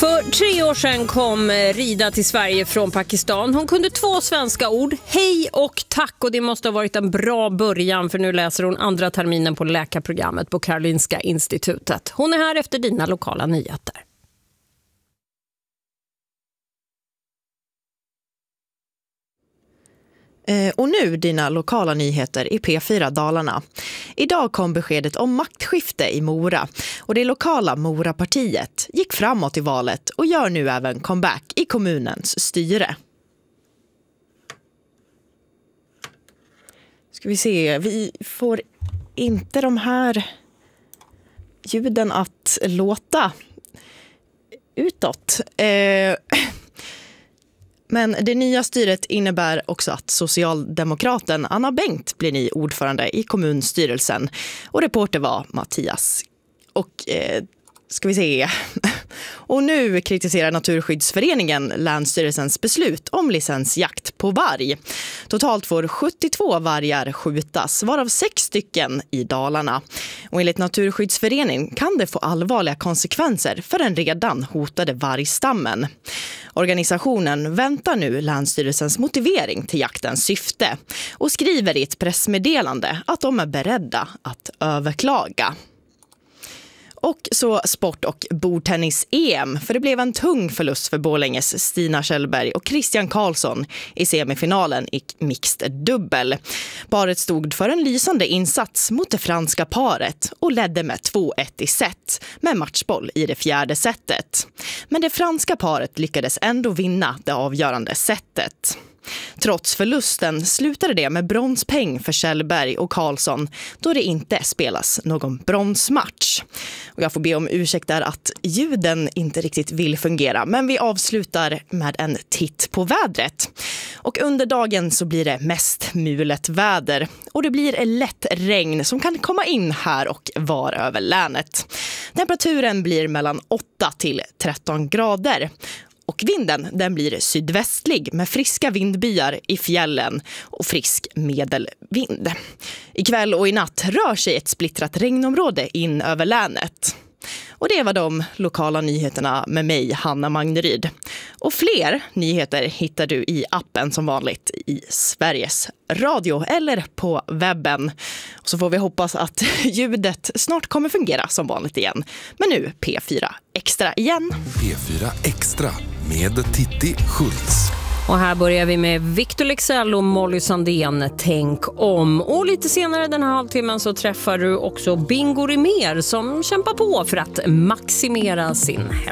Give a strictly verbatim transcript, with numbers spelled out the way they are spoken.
För tre år sedan kom Rida till Sverige från Pakistan. Hon kunde två svenska ord, hej och tack, och det måste ha varit en bra början, för nu läser hon andra terminen på läkarprogrammet på Karolinska institutet. Hon är här efter dina lokala nyheter. Och nu dina lokala nyheter i P fyra Dalarna. Idag kom beskedet om maktskifte i Mora, och det lokala Mora-partiet gick framåt i valet och gör nu även comeback i kommunens styre. Ska vi se, vi får inte de här ljuden att låta utåt. Eh... Men det nya styret innebär också att socialdemokraten Anna Bengt blir ny ordförande i kommunstyrelsen. Och reporter var Mattias. Och eh, ska vi se. Och nu kritiserar Naturskyddsföreningen Länsstyrelsens beslut om licensjakt på varg. Totalt får sjuttiotvå vargar skjutas, varav sex stycken i Dalarna. Och enligt Naturskyddsföreningen kan det få allvarliga konsekvenser för den redan hotade vargstammen. Organisationen väntar nu Länsstyrelsens motivering till jaktens syfte och skriver i ett pressmeddelande att de är beredda att överklaga. Och så sport- och bordtennis-E M, för det blev en tung förlust för Borlänges Stina Kjellberg och Christian Karlsson i semifinalen i mixed dubbel. Paret stod för en lysande insats mot det franska paret och ledde med två ett i set med matchboll i det fjärde setet. Men det franska paret lyckades ändå vinna det avgörande setet. Trots förlusten slutade det med bronspeng för Kjellberg och Karlsson, då det inte spelas någon bronsmatch. Och jag får be om ursäkt där att ljuden inte riktigt vill fungera, men vi avslutar med en titt på vädret. Och under dagen så blir det mest mulet väder, och det blir lätt regn som kan komma in här och var över länet. Temperaturen blir mellan åtta till tretton grader. Och vinden, den blir sydvästlig med friska vindbyar i fjällen och frisk medelvind. Ikväll och i natt rör sig ett splittrat regnområde in över länet. Och det var de lokala nyheterna med mig, Hanna Magneryd. Och fler nyheter hittar du i appen som vanligt i Sveriges Radio eller på webben. Och så får vi hoppas att ljudet snart kommer fungera som vanligt igen. Men nu P fyra Extra igen. P fyra Extra med Titti Schultz. Och här börjar vi med Victor Leksell och Molly Sandén, Tänk om. Och lite senare den här halvtimmen så träffar du också Bingo Rimér som kämpar på för att maximera sin hälsa.